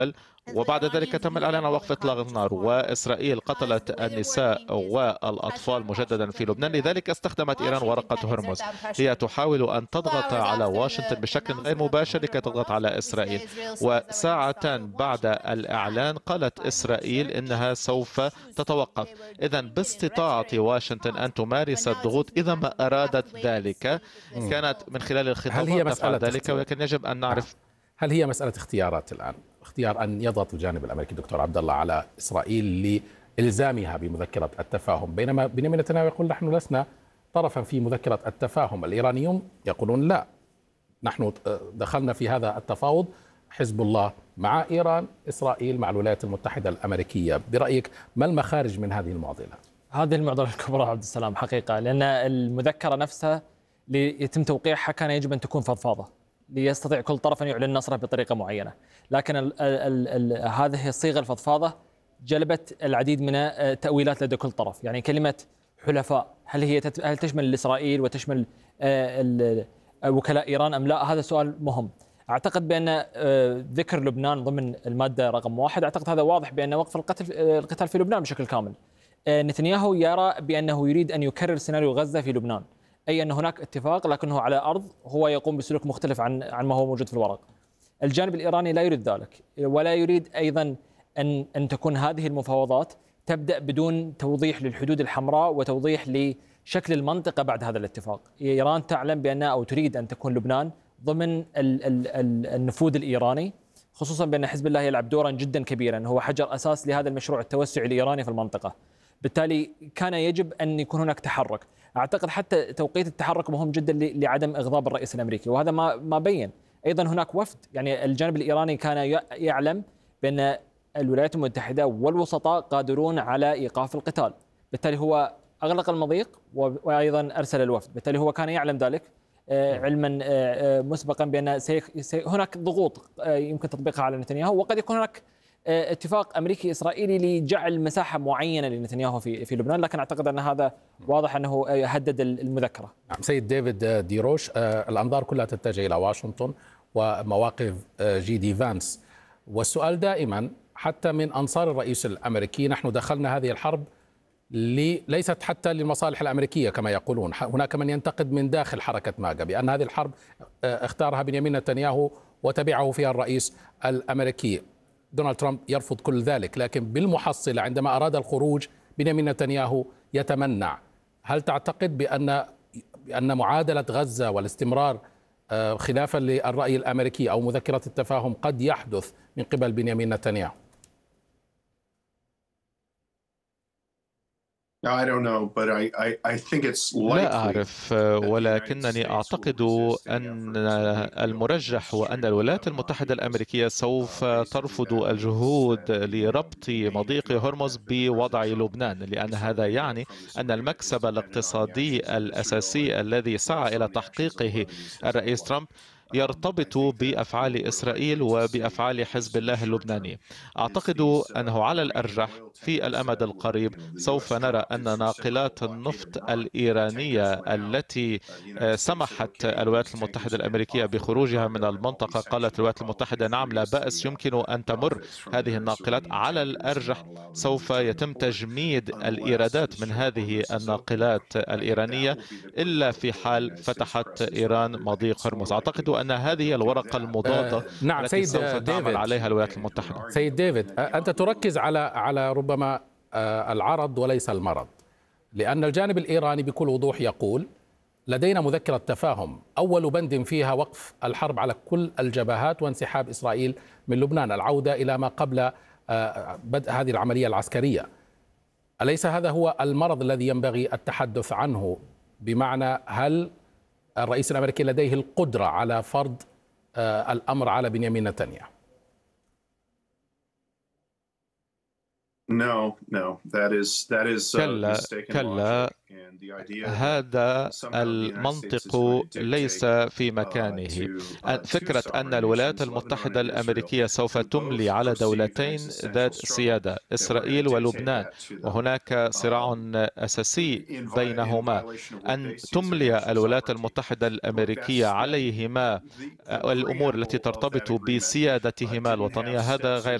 وبعد ذلك تم الإعلان عن وقف إطلاق النار، وإسرائيل قتلت النساء والأطفال مجددا في لبنان. لذلك استخدمت إيران ورقة هرمز. هي تحاول أن تضغط على واشنطن بشكل غير مباشر لكي تضغط على إسرائيل. وساعة بعد الإعلان قالت إسرائيل إنها سوف تتوقف. إذن باستطاعة واشنطن أن تمارس الضغوط إذا ما أرادت ذلك. كانت من خلال هل هي الخطابات تفعل مسألة ذلك، ولكن يجب أن نعرف. هل هي مسألة اختيارات الآن؟ اختيار أن يضغط الجانب الأمريكي دكتور عبد الله على إسرائيل لإلزامها بمذكرة التفاهم، بينما بنيامين نتنياهو يقول نحن لسنا طرفا في مذكرة التفاهم. الإيرانيون يقولون لا، نحن دخلنا في هذا التفاوض، حزب الله مع إيران، إسرائيل مع الولايات المتحدة الأمريكية. برأيك ما المخارج من هذه المعضلة؟ هذه المعضلة الكبرى عبد السلام حقيقة، لأن المذكرة نفسها ليتم توقيعها كان يجب أن تكون فضفاضة ليستطيع كل طرف أن يعلن نصره بطريقة معينة، لكن هذه الصيغة الفضفاضة جلبت العديد من التأويلات لدى كل طرف. يعني كلمة حلفاء هل تشمل إسرائيل وتشمل وكلاء إيران أم لا؟ هذا سؤال مهم. أعتقد بأن ذكر لبنان ضمن المادة رقم 1، أعتقد هذا واضح بأن وقف القتال في لبنان بشكل كامل. نتنياهو يرى بأنه يريد أن يكرر سيناريو غزة في لبنان، أي أن هناك اتفاق لكنه على أرض هو يقوم بسلوك مختلف عن ما هو موجود في الورق. الجانب الإيراني لا يريد ذلك، ولا يريد أيضا أن تكون هذه المفاوضات تبدأ بدون توضيح للحدود الحمراء وتوضيح لشكل المنطقة بعد هذا الاتفاق. إيران تعلم بأنها أو تريد أن تكون لبنان ضمن النفوذ الإيراني، خصوصا بأن حزب الله يلعب دورا جدا كبيرا، هو حجر أساس لهذا المشروع التوسعي الإيراني في المنطقة. بالتالي كان يجب أن يكون هناك تحرك. أعتقد حتى توقيت التحرك مهم جدا لعدم إغضاب الرئيس الأمريكي، وهذا ما بين. أيضا هناك وفد، يعني الجانب الإيراني كان يعلم بأن الولايات المتحدة والوسطاء قادرون على إيقاف القتال، بالتالي هو أغلق المضيق وأيضا أرسل الوفد. بالتالي هو كان يعلم ذلك علما مسبقا بأن هناك ضغوط يمكن تطبيقها على نتنياهو، وقد يكون هناك اتفاق أمريكي إسرائيلي لجعل مساحة معينة لنتنياهو في لبنان، لكن أعتقد أن هذا واضح أنه هدد المذكرة. سيد ديفيد ديروش، الأنظار كلها تتجه إلى واشنطن ومواقف جي دي فانس، والسؤال دائما حتى من أنصار الرئيس الأمريكي، نحن دخلنا هذه الحرب ليست حتى للمصالح الأمريكية كما يقولون. هناك من ينتقد من داخل حركة ماجا بأن هذه الحرب اختارها بنيامين نتنياهو وتبعه فيها الرئيس الأمريكي. دونالد ترامب يرفض كل ذلك، لكن بالمحصلة عندما أراد الخروج بنيامين نتنياهو يتمنع. هل تعتقد بأن معادلة غزة والاستمرار خلافا للرأي الأمريكي أو مذكرة التفاهم قد يحدث من قبل بنيامين نتنياهو؟ لا أعرف، ولكنني أعتقد أن المرجح هو أن الولايات المتحدة الأمريكية سوف ترفض الجهود لربط مضيق هرمز بوضع لبنان، لأن هذا يعني أن المكسب الاقتصادي الأساسي الذي سعى إلى تحقيقه الرئيس ترامب يرتبط بأفعال إسرائيل وبأفعال حزب الله اللبناني. أعتقد أنه على الأرجح في الأمد القريب سوف نرى أن ناقلات النفط الإيرانية التي سمحت الولايات المتحدة الأمريكية بخروجها من المنطقة، قالت الولايات المتحدة نعم لا بأس يمكن أن تمر هذه الناقلات، على الأرجح سوف يتم تجميد الإيرادات من هذه الناقلات الإيرانية إلا في حال فتحت إيران مضيق هرمز. أعتقد أن هذه الورقة المضادة نعم التي سيد سوف تعمل ديفيد. عليها الولايات المتحدة. سيد ديفيد، أنت تركز على ربما العرض وليس المرض، لأن الجانب الإيراني بكل وضوح يقول لدينا مذكرة تفاهم أول بند فيها وقف الحرب على كل الجبهات وانسحاب إسرائيل من لبنان، العودة إلى ما قبل بدء هذه العملية العسكرية. أليس هذا هو المرض الذي ينبغي التحدث عنه؟ بمعنى هل الرئيس الأمريكي لديه القدرة على فرض الأمر على بنيامين نتنياهو؟ كلا كلا، هذا المنطق ليس في مكانه. فكرة أن الولايات المتحدة الأمريكية سوف تملي على دولتين ذات سيادة، إسرائيل ولبنان، وهناك صراع أساسي بينهما، أن تملي الولايات المتحدة الأمريكية عليهما الأمور التي ترتبط بسيادتهما الوطنية، هذا غير